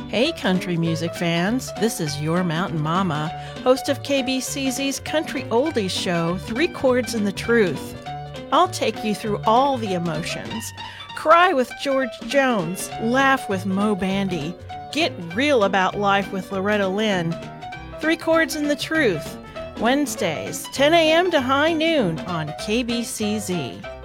Hey, country music fans. This is your Mountain Mama, host of KBCZ's Country Oldies show, Three Chords and the Truth. I'll take you through all the emotions. Cry with George Jones, laugh with Mo Bandy, get real about life with Loretta Lynn. Three Chords and the Truth, Wednesdays, 10 a.m. to high noon on KBCZ.